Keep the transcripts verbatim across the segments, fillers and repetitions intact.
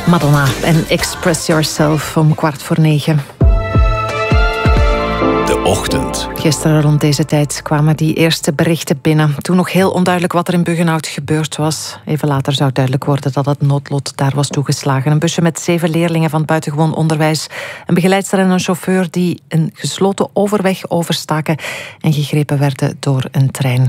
Madonna en Express Yourself om kwart voor negen. De ochtend. Gisteren rond deze tijd kwamen die eerste berichten binnen. Toen nog heel onduidelijk wat er in Buggenhout gebeurd was. Even later zou duidelijk worden dat het noodlot daar was toegeslagen. Een busje met zeven leerlingen van het buitengewoon onderwijs, een begeleidster en een chauffeur die een gesloten overweg overstaken en gegrepen werden door een trein.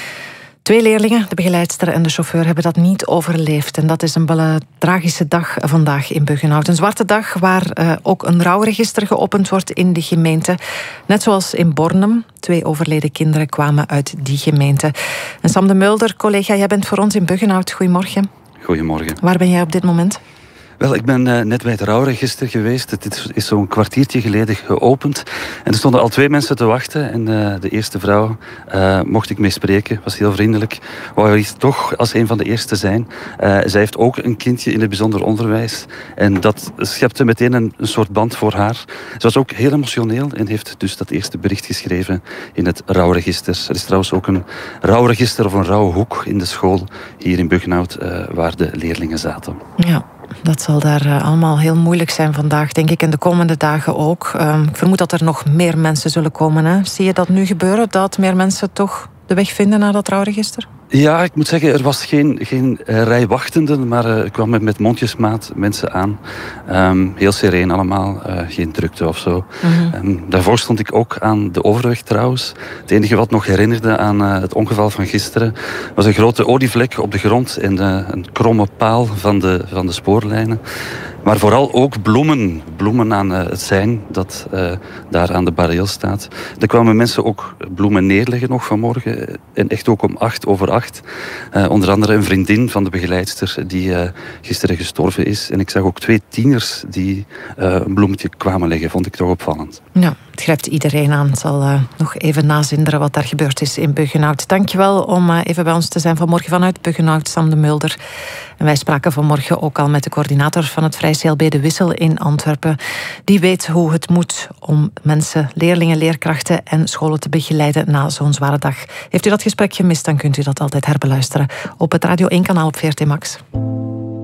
Twee leerlingen, de begeleidster en de chauffeur, hebben dat niet overleefd. En dat is een bele- tragische dag vandaag in Buggenhout. Een zwarte dag waar uh, ook een rouwregister geopend wordt in de gemeente. Net zoals in Bornem. Twee overleden kinderen kwamen uit die gemeente. En Sam de Mulder, collega, jij bent voor ons in Buggenhout. Goedemorgen. Goedemorgen. Waar ben jij op dit moment? Wel, ik ben uh, net bij het rouwregister geweest. Het is, is zo'n kwartiertje geleden geopend. En er stonden al twee mensen te wachten. En uh, de eerste vrouw uh, mocht ik mee spreken. Was heel vriendelijk. Wou hier toch als een van de eerste zijn. Uh, zij heeft ook een kindje in het bijzonder onderwijs. En dat schepte meteen een, een soort band voor haar. Ze was ook heel emotioneel en heeft dus dat eerste bericht geschreven in het rouwregister. Er is trouwens ook een rouwregister of een rouwhoek in de school hier in Buggenhout, uh, waar de leerlingen zaten. Ja. Dat zal daar uh, allemaal heel moeilijk zijn vandaag, denk ik, en de komende dagen ook. Uh, ik vermoed dat er nog meer mensen zullen komen. Hè? Zie je dat nu gebeuren, dat meer mensen toch de weg vinden naar dat rouwregister? Ja, ik moet zeggen, er was geen, geen uh, rij wachtenden, maar uh, ik kwam met, met mondjesmaat mensen aan. Um, heel sereen allemaal, uh, geen drukte of zo. Mm-hmm. Um, daarvoor stond ik ook aan de overweg trouwens. Het enige wat nog herinnerde aan uh, het ongeval van gisteren was een grote olievlek op de grond en uh, een kromme paal van de, van de spoorlijnen. Maar vooral ook bloemen. Bloemen aan uh, het sein dat uh, daar aan de bareel staat. Er kwamen mensen ook bloemen neerleggen nog vanmorgen. En echt ook om acht over acht. Uh, onder andere een vriendin van de begeleidster die uh, gisteren gestorven is. En ik zag ook twee tieners die uh, een bloemetje kwamen leggen. Vond ik toch opvallend. Ja, het grijpt iedereen aan. Het zal uh, nog even nazinderen wat daar gebeurd is in Buggenhout. Dankjewel om uh, even bij ons te zijn vanmorgen vanuit Buggenhout, Sam de Mulder. En wij spraken vanmorgen ook al met de coördinator van het Vrij C L B De Wissel in Antwerpen. Die weet hoe het moet om mensen, leerlingen, leerkrachten en scholen te begeleiden na zo'n zware dag. Heeft u dat gesprek gemist, dan kunt u dat altijd herbeluisteren op het Radio één kanaal op V R T Max.